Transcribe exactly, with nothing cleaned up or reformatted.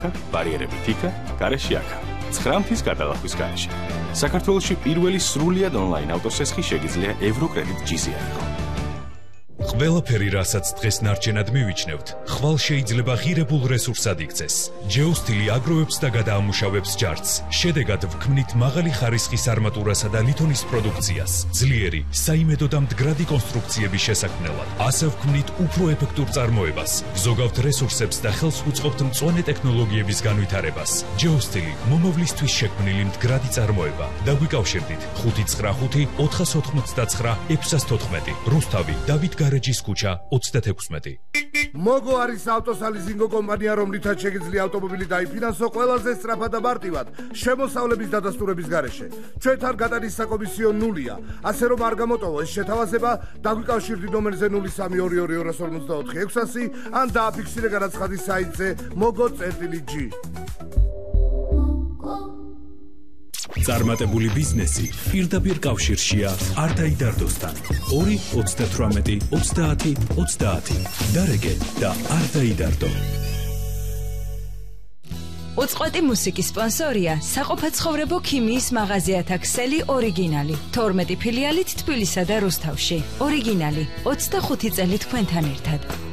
ბარიერები თიქა, გარეშე აქა. ცხრამთის გადალახვის გარეშე. საქართველოში პირველი სრულიად ონლაინ ავტოსესხი შეგიძლია ევროკრედიტ ჯი-ზე აიღო. ყველაფერი, რასაც დღეს ნარჩენად მივიჩნევთ, ხვალ შეიძლება ღირებულ რესურსად იქცეს. ჯეოსტილი აგროვებს და გადაამუშავებს ჯარცს. შედეგად ვქმნით მაღალი ხარისხის არმატურასა და ლითონის პროდუქციას, ძლიერი, საიმედო და მდგრადი კონსტრუქციების შესაქმნელად. ასე ვქმნით უფრო ეფექტურ წარმოებას, ვზოგავთ რესურსებს და ხელს უწყობთ მწვანე ტექნოლოგიების განვითარებას. ჯეოსტილი მომავლისთვის შექმნილი მდგრადი წარმოება. დაგვიკავშირდით ხუთი ცხრა ხუთი ოთხას ოთხმოცდაცხრა ექვსას თოთხმეტი. რუსთავი, დავით გარეჯის ქუჩა ოცდათექვსმეტი. მოგო არის ავტოსალიზინგო კომპანია, რომლითაც შეგიძლია ავტომობილი დაიფინანსო ყველაზე სწრაფად და მარტივად შემოსავლების დადასტურების გარეშე. ჩვენთან გატანის საკომისიო ნულია, ასე რომ არ გამოტოვო ეს შეთავაზება, დაგვიკავშირდით ნომერზე ნული სამი ორი ორი ორ ორმოცდაოთხი ექვსასი ან დააფიქსირე განაცხადის საიტზე mogo.gi. წარმატებული ბიზნესი პირდაპირ კავშირშია არდაიდარდოსთან. ორი ოცდათვრამეტი ოცდაათი ოცდაათი. დარეგე და არდაიდარდო. უწყვეტი მუსიკის სპონსორია საყოფაცხოვრებო ქიმიის მაღაზია „თაქსელი ორიგინალი“. თორმეტი ფილიალით თბილისსა და რუსთავში. ორიგინალი ოცდახუთი წელი თქვენთან ერთად.